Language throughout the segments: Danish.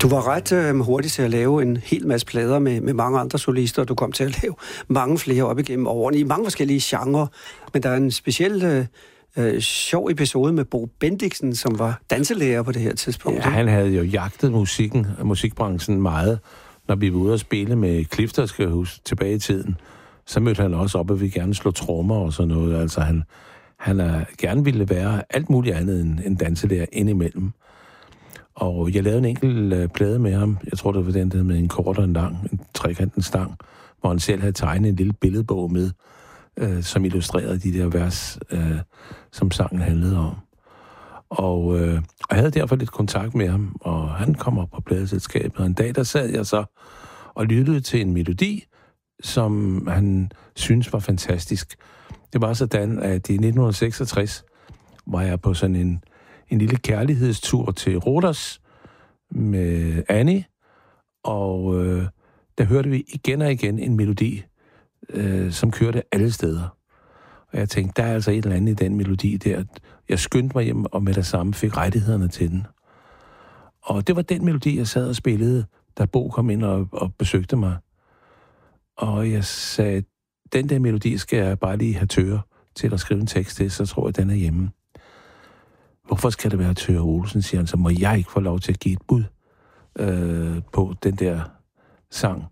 Du var ret hurtig til at lave en hel masse plader med mange andre solister, og du kom til at lave mange flere op igennem årene i mange forskellige genrer. Men der er en speciel sjov episode med Bo Bendiksen, som var danselærer på det her tidspunkt. Ja, han havde jo jagtet musikbranchen meget, når vi var ude at spille med Clifton, skal jeg huske, tilbage i tiden. Så mødte han også op, at vi gerne slå trommer og sådan noget. Altså han gerne ville være alt muligt andet end danselærer indimellem. Og jeg lavede en enkelt plade med ham. Jeg tror, det var den der med en kort og en lang, en trekanten stang, hvor han selv havde tegnet en lille billedbog med, som illustrerede de der vers, som sangen handlede om. Og jeg havde derfor lidt kontakt med ham, og han kom op på pladeselskabet. Og en dag, der sad jeg så og lyttede til en melodi, som han synes var fantastisk. Det var sådan, at i 1966 var jeg på sådan en lille kærlighedstur til Rhodos med Annie, og der hørte vi igen og igen en melodi, som kørte alle steder. Og jeg tænkte, der er altså et eller andet i den melodi der. Jeg skyndte mig hjem, og med det samme fik rettighederne til den. Og det var den melodi, jeg sad og spillede, da Bo kom ind og besøgte mig. Og jeg sagde, den der melodi skal jeg bare lige have Tøre til at skrive en tekst til, så tror jeg, den er hjemme. Hvorfor skal det være Tøre Olsen, siger han, så må jeg ikke få lov til at give et bud på den der sang.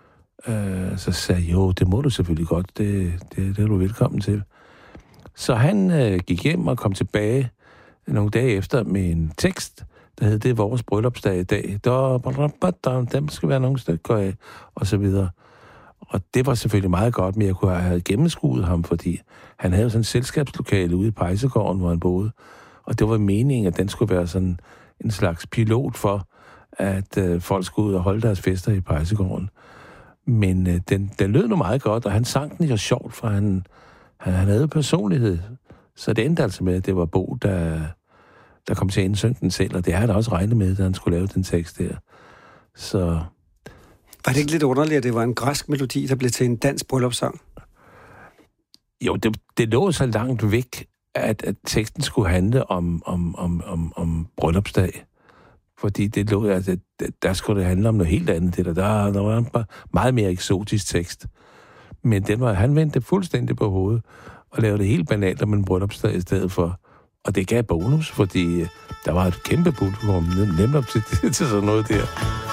Så sagde jeg, jo, det må du selvfølgelig godt, det er du velkommen til. Så han gik hjem og kom tilbage nogle dage efter med en tekst, der hed, det er vores bryllupsdag i dag. Dem skal være nogle stykker af, og så videre. Og det var selvfølgelig meget godt, men jeg kunne have gennemskuet ham, fordi han havde sådan et selskabslokale ude i Pejsegården, hvor han boede. Og det var meningen, at den skulle være sådan en slags pilot for, at folk skulle ud og holde deres fester i Pejsegården. Men den lød nu meget godt, og han sang den jo sjovt, for han havde personlighed. Så det endte altså med, at det var Bo, der kom til at indsynge den selv, og det har han også regnet med, da han skulle lave den tekst der. Så... Var det ikke lidt underligt, at det var en græsk melodi, der blev til en dansk bryllupssang? Jo, det lå så langt væk, at teksten skulle handle om bryllupsdag. Fordi det lå, at der skulle det handle om noget helt andet. Der var en meget mere eksotisk tekst. Men han vendte fuldstændig på hovedet og lavede det helt banalt om en bryllupsdag i stedet for. Og det gav bonus, fordi der var et kæmpe publikum nemt op til sådan noget der.